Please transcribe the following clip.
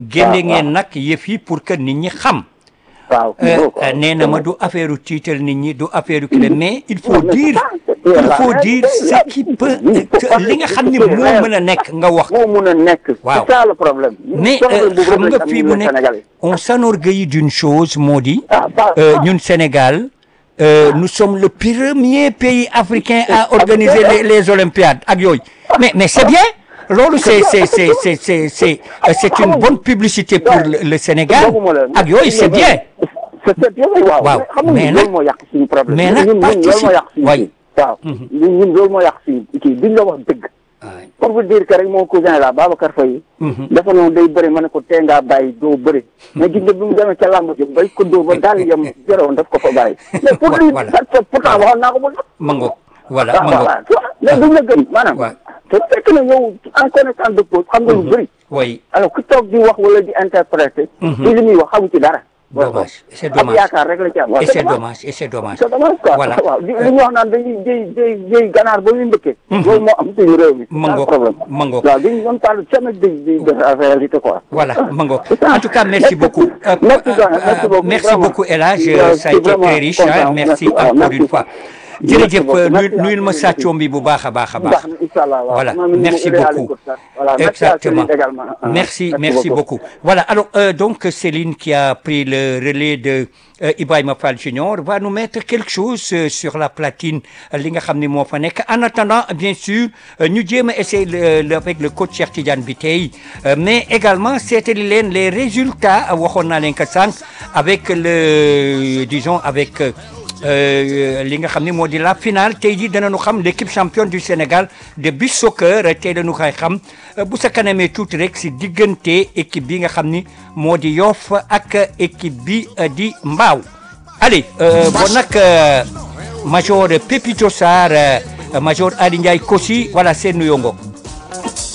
génne ngeen nag yëf yi pour que nit ñi xam. waaw nee na ma du affaire tiital nit ñi du affaire clé mais il faut dire ce qui peut li nga xam ni moo mën a nekk nga wax. moo mën a nekk. waaw c'est ça le problème. mais xam nga fii mu nekk on s'enorgueillit d'une chose moo di. ñun Sénégal nous sommes le premier pays africain à organiser les Olympiades ak yooyu mais c'est bien. loolu c'est une bonne publicité pour le Sénégal ak yooyu c'est bien. waaw mais nag moo yàq suñu problème. mais nag participe waay. waaw ñun loolu moo yàq suñu kii duñ la wax dëgg. pour vous dire que rek mon cousin là Babacar Faye. dafa noonu day bëri ma ne ko tee ngaa bàyyi doo bëri. mais gis nga bi mu demee ca làmb ji bay ko dóor ba daal yem jëroon daf ko fa bàyyi. mais pour lui pourtant waxoon naa ko ba. mango voilà mango mais duñ la gën maanaam. te fekk na yow en connaissance de cause xam nga lu bëri. oui alors ku toog di wax wala di interpréter. ci li muy wax xamu ci dara. dommage c'est dommage yaakaar rek la ci am. et c'est dommage et c'est dommage. c'est dommage quoi voilà waaw li ñu wax naan dañuy jëy ganaar ba muy mbëkkee. loolu moo am suñu réew mi. mango problème mango waaw dañu doon parle jamais de réalité quoi. voilà mango en tout cas merci beaucoup. merci beaucoup El Hadj ça a été très riche merci encore une fois. jërëjëf nuyul ma sàccoom bi bu baax a baax a baax. voilà merci beaucoup. exactement merci beaucoup. voilà alors donc Céline qui a pris le relais de Ibrahima Fall Junior va nous mettre quelque chose sur la platine li nga xam ne moo fa nekk en attendant bien sûr ñu jéem a essayer avec le coach Cheikh Tidiane bi tey mais également seetali leen les résultats waxoon naa leen ko sànq avec le disons avec. li nga xam ne moo di la finale tey jii danañu xam l'équipe championne du Sénégal de beach soccer tey dañu koy xam bu sa kanamee tuuti rek si diggante équipe bi nga xam ni moo di Yoff ak équipe bi di Mbao. allez bon nag major Pépito Sarr major Ali Ndiaye Kossi voilà seen nuyoo ngoog.